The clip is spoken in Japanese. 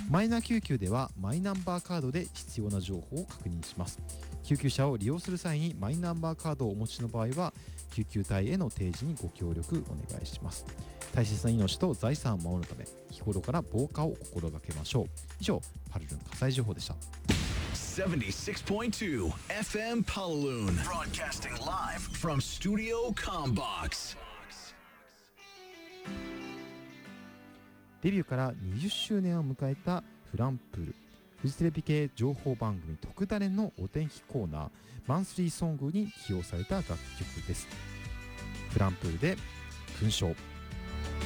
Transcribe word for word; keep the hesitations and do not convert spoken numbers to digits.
マイナ救急ではマイナンバーカードで必要な情報を確認します。救急車を利用する際にマイナンバーカードをお持ちの場合は救急隊への提示にご協力お願いします。大切な命と財産を守るため日頃から防火を心がけましょう。以上、パルルン火災情報でした。 seventy-six point two F M Paloon, broadcasting live from Studio Combox. デビューからにじゅっしゅうねんを迎えたフランプール、フジテレビ系情報番組特ダネのお天気コーナーマンスリーソングに起用された楽曲です。フランプールで勲章。